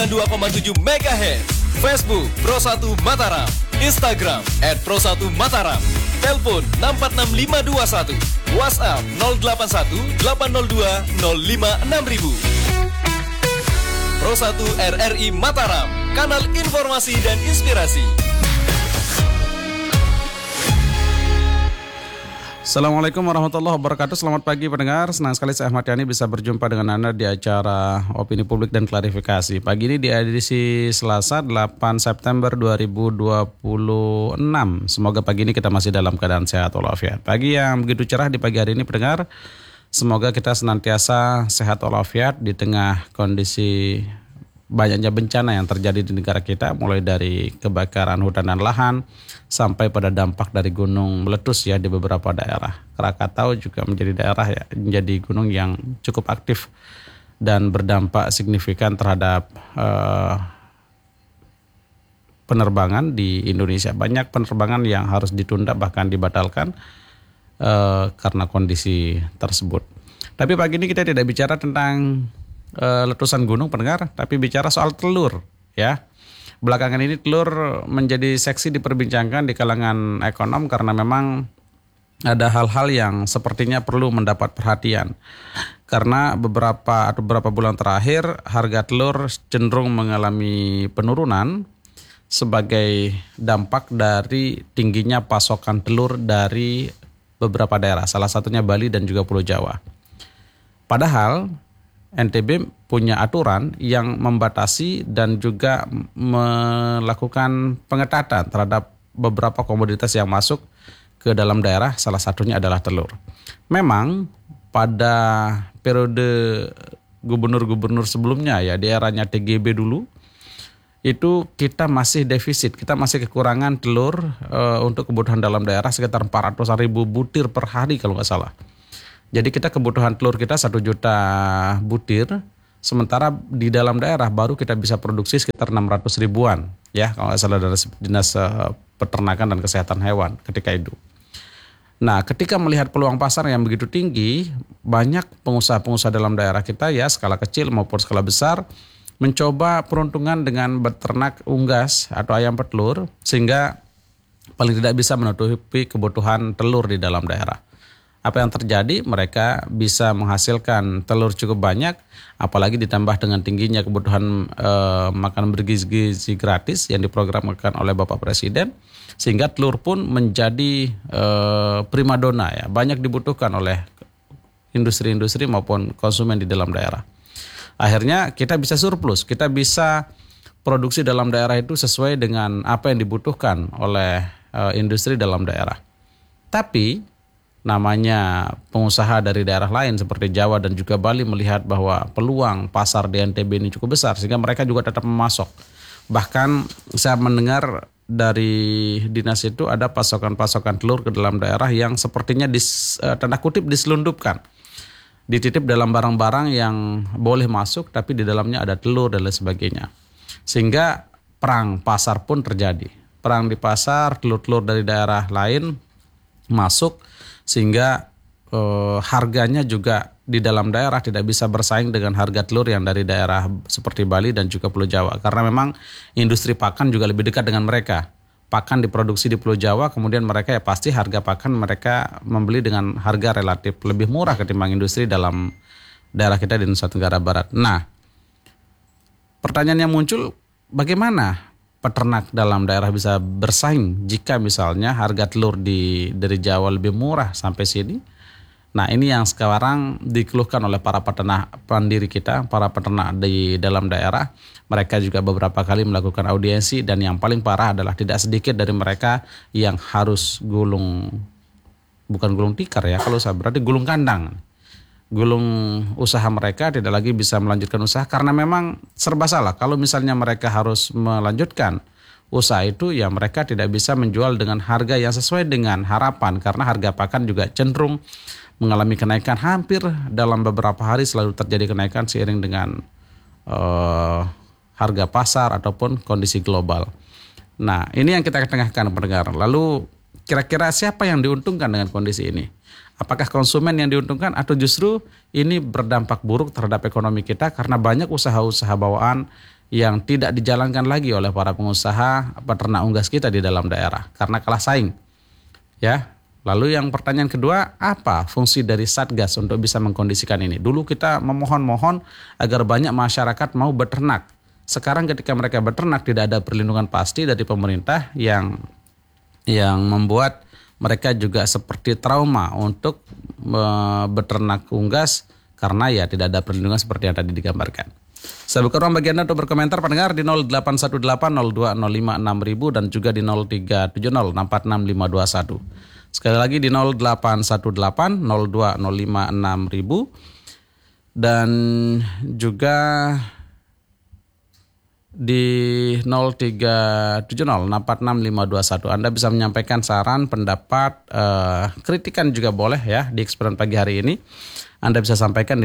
2,7 MHz. Facebook Pro1 Mataram. Instagram @Pro1Mataram. Telepon 646521. WhatsApp 081 802 056000. Pro1 RRI Mataram, kanal informasi dan inspirasi. Assalamualaikum warahmatullahi wabarakatuh. Selamat pagi pendengar. Senang sekali saya Ahmad Yani bisa berjumpa dengan Anda di acara Opini Publik dan Klarifikasi. Pagi ini di edisi Selasa 8 September 2026. Semoga pagi ini kita masih dalam keadaan sehat walafiat. Pagi yang begitu cerah di pagi hari ini pendengar. Semoga kita senantiasa sehat walafiat di tengah kondisi banyaknya bencana yang terjadi di negara kita, mulai dari kebakaran hutan dan lahan sampai pada dampak dari gunung meletus ya di beberapa daerah. Krakatau juga menjadi daerah ya, menjadi gunung yang cukup aktif dan berdampak signifikan terhadap penerbangan di Indonesia. Banyak penerbangan yang harus ditunda bahkan dibatalkan karena kondisi tersebut. Tapi pagi ini kita tidak bicara tentang letusan gunung pendengar, tapi bicara soal telur ya. Belakangan ini telur menjadi seksi diperbincangkan di kalangan ekonom karena memang ada hal-hal yang sepertinya perlu mendapat perhatian. Karena beberapa bulan terakhir harga telur cenderung mengalami penurunan sebagai dampak dari tingginya pasokan telur dari beberapa daerah, salah satunya Bali dan juga Pulau Jawa. Padahal NTB punya aturan yang membatasi dan juga melakukan pengetatan terhadap beberapa komoditas yang masuk ke dalam daerah, salah satunya adalah telur. Memang pada periode gubernur-gubernur sebelumnya ya, di eranya TGB dulu, itu kita masih defisit, kita masih kekurangan telur untuk kebutuhan dalam daerah sekitar 400.000 butir per hari kalau nggak salah. Jadi kita kebutuhan telur kita 1 juta butir, sementara di dalam daerah baru kita bisa produksi sekitar 600 ribuan ya kalau nggak salah dari Dinas Peternakan dan Kesehatan Hewan ketika itu. Nah, ketika melihat peluang pasar yang begitu tinggi, banyak pengusaha-pengusaha dalam daerah kita ya skala kecil maupun skala besar mencoba peruntungan dengan beternak unggas atau ayam petelur sehingga paling tidak bisa menutupi kebutuhan telur di dalam daerah. Apa yang terjadi? Mereka bisa menghasilkan telur cukup banyak, apalagi ditambah dengan tingginya kebutuhan makanan bergizi gratis yang diprogramkan oleh Bapak Presiden, sehingga telur pun menjadi primadona ya, banyak dibutuhkan oleh industri-industri maupun konsumen di dalam daerah. Akhirnya kita bisa surplus, kita bisa produksi dalam daerah itu sesuai dengan apa yang dibutuhkan oleh industri dalam daerah. Tapi namanya pengusaha dari daerah lain seperti Jawa dan juga Bali melihat bahwa peluang pasar di NTB ini cukup besar sehingga mereka juga tetap memasok. Bahkan saya mendengar dari dinas itu ada pasokan-pasokan telur ke dalam daerah yang sepertinya tanda kutip diselundupkan. Dititip dalam barang-barang yang boleh masuk tapi di dalamnya ada telur dan lain sebagainya. Sehingga perang pasar pun terjadi. Perang di pasar, telur-telur dari daerah lain masuk sehingga harganya juga di dalam daerah tidak bisa bersaing dengan harga telur yang dari daerah seperti Bali dan juga Pulau Jawa. Karena memang industri pakan juga lebih dekat dengan mereka. Pakan diproduksi di Pulau Jawa, kemudian mereka ya pasti harga pakan mereka membeli dengan harga relatif lebih murah ketimbang industri dalam daerah kita di Nusa Tenggara Barat. Nah, pertanyaan yang muncul, bagaimana peternak dalam daerah bisa bersaing jika misalnya harga telur dari Jawa lebih murah sampai sini? Nah, ini yang sekarang dikeluhkan oleh para peternak pendiri kita, para peternak di dalam daerah. Mereka juga beberapa kali melakukan audiensi dan yang paling parah adalah tidak sedikit dari mereka yang harus bukan gulung tikar ya, kalau saya berarti gulung kandang. Gulung usaha mereka tidak lagi bisa melanjutkan usaha karena memang serba salah. Kalau misalnya mereka harus melanjutkan usaha itu ya mereka tidak bisa menjual dengan harga yang sesuai dengan harapan karena harga pakan juga cenderung mengalami kenaikan hampir dalam beberapa hari selalu terjadi kenaikan seiring dengan harga pasar ataupun kondisi global. Nah, ini yang kita tengahkan pendengar. Lalu kira-kira siapa yang diuntungkan dengan kondisi ini? Apakah konsumen yang diuntungkan atau justru ini berdampak buruk terhadap ekonomi kita karena banyak usaha-usaha bawaan yang tidak dijalankan lagi oleh para pengusaha peternak unggas kita di dalam daerah karena kalah saing. Ya. Lalu yang pertanyaan kedua, apa fungsi dari Satgas untuk bisa mengkondisikan ini? Dulu kita memohon-mohon agar banyak masyarakat mau beternak. Sekarang ketika mereka beternak tidak ada perlindungan pasti dari pemerintah yang membuat mereka juga seperti trauma untuk beternak unggas karena ya tidak ada perlindungan seperti yang tadi digambarkan. Saya buka ruang bagi Anda untuk berkomentar pendengar di 081802056000 dan juga di 0370646521. Sekali lagi di 081802056000 dan juga di 0370646521. Anda bisa menyampaikan saran, pendapat, kritikan juga boleh ya di Ekspresi Pagi hari ini. Anda bisa sampaikan di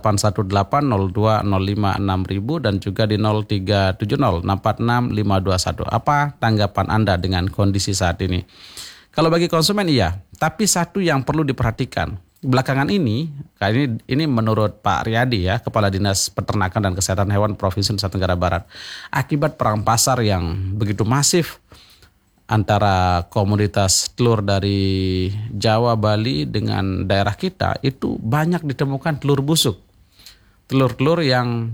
081802056000 dan juga di 0370646521. Apa tanggapan Anda dengan kondisi saat ini? Kalau bagi konsumen iya, tapi satu yang perlu diperhatikan. Belakangan ini menurut Pak Riyadi ya, Kepala Dinas Peternakan dan Kesehatan Hewan Provinsi Nusa Tenggara Barat, akibat perang pasar yang begitu masif antara komoditas telur dari Jawa, Bali dengan daerah kita, itu banyak ditemukan telur busuk. Telur-telur yang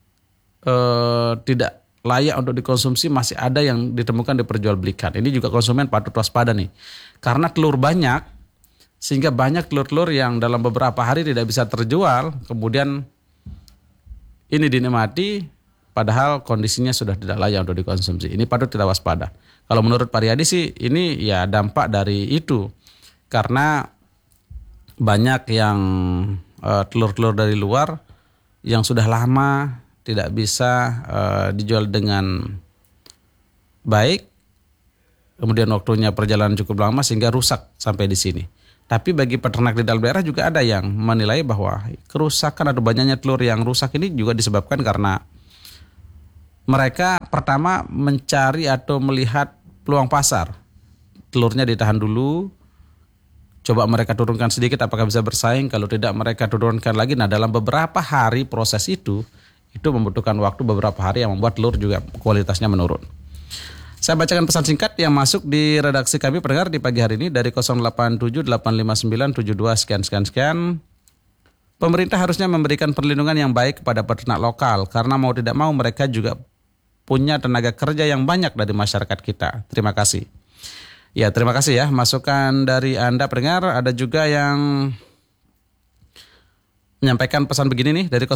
tidak layak untuk dikonsumsi masih ada yang ditemukan diperjualbelikan. Ini juga konsumen patut waspada nih. Karena telur banyak, sehingga banyak telur-telur yang dalam beberapa hari tidak bisa terjual, kemudian ini dinikmati padahal kondisinya sudah tidak layak untuk dikonsumsi. Ini patut kita waspada. Kalau menurut Pak Riyadi sih ini ya dampak dari itu. Karena banyak yang telur-telur dari luar yang sudah lama tidak bisa dijual dengan baik, kemudian waktunya perjalanan cukup lama sehingga rusak sampai di sini. Tapi bagi peternak di dalam daerah juga ada yang menilai bahwa kerusakan atau banyaknya telur yang rusak ini juga disebabkan karena mereka pertama mencari atau melihat peluang pasar. Telurnya ditahan dulu, coba mereka turunkan sedikit apakah bisa bersaing, kalau tidak mereka turunkan lagi. Nah dalam beberapa hari proses itu membutuhkan waktu beberapa hari yang membuat telur juga kualitasnya menurun. Saya bacakan pesan singkat yang masuk di redaksi kami pendengar di pagi hari ini dari 08785972 sekian. Pemerintah harusnya memberikan perlindungan yang baik kepada peternak lokal karena mau tidak mau mereka juga punya tenaga kerja yang banyak dari masyarakat kita. Terima kasih. Ya, terima kasih ya masukan dari Anda pendengar. Ada juga yang menyampaikan pesan begini nih dari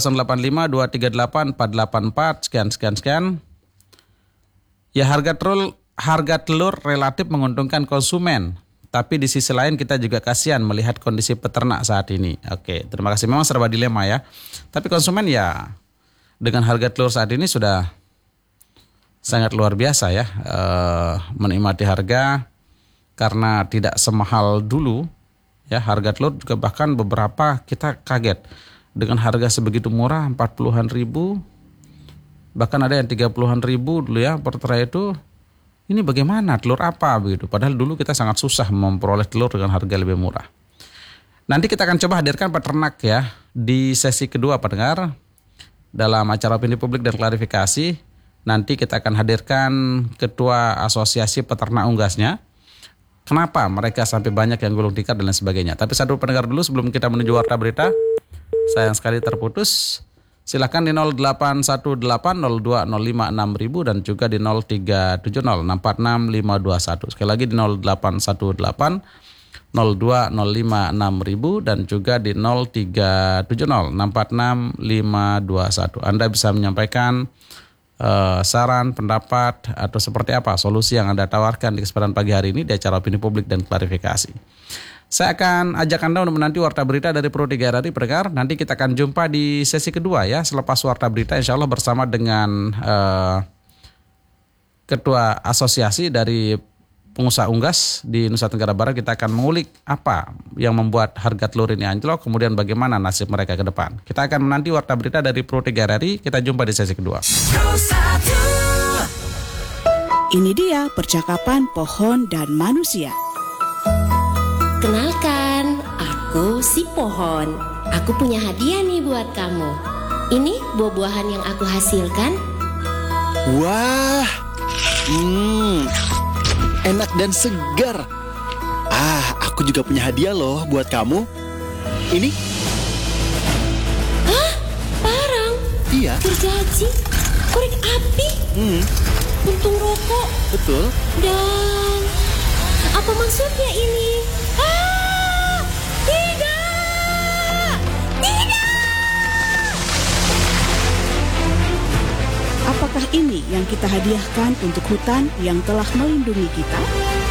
08523844 sekian. Ya harga telur relatif menguntungkan konsumen, tapi di sisi lain kita juga kasihan melihat kondisi peternak saat ini. Oke, terima kasih. Memang serba dilema ya. Tapi konsumen ya dengan harga telur saat ini sudah sangat luar biasa ya, menikmati harga karena tidak semahal dulu. Ya, harga telur juga bahkan beberapa kita kaget dengan harga sebegitu murah 40-an ribu, bahkan ada yang 30-an ribu dulu ya per tray itu. Ini bagaimana telur apa begitu? Padahal dulu kita sangat susah memperoleh telur dengan harga lebih murah. Nanti kita akan coba hadirkan peternak ya di sesi kedua pendengar dalam acara opini publik dan klarifikasi. Nanti kita akan hadirkan ketua asosiasi peternak unggasnya. Kenapa mereka sampai banyak yang gulung tikar dan lain sebagainya. Tapi satu pendengar dulu sebelum kita menuju warta berita. Sayang sekali terputus. Silakan di 081802056000 dan juga di 0370646521. Sekali lagi di 081802056000 dan juga di 0370646521. Anda bisa menyampaikan saran, pendapat, atau seperti apa solusi yang Anda tawarkan di kesempatan pagi hari ini di acara opini publik dan klarifikasi. Saya akan ajak Anda untuk menanti warta berita dari Pro 3 RRI pendengar. Nanti kita akan jumpa di sesi kedua ya selepas warta berita insya Allah bersama dengan Ketua Asosiasi dari Pengusaha Unggas di Nusa Tenggara Barat. Kita akan mengulik apa yang membuat harga telur ini anjlok, kemudian bagaimana nasib mereka ke depan. Kita akan menanti warta berita dari Pro 3 RRI. Kita jumpa di sesi kedua. Ini dia percakapan pohon dan manusia. Kenalkan, aku si pohon. Aku punya hadiah nih buat kamu. Ini buah-buahan yang aku hasilkan. Wah, enak dan segar. Aku juga punya hadiah loh buat kamu. Ini. Parang, Iya. gergaji, korek api, puntung rokok, Betul. dan apa maksudnya ini? Tidak! Tidak! Apakah ini yang kita hadiahkan untuk hutan yang telah melindungi kita?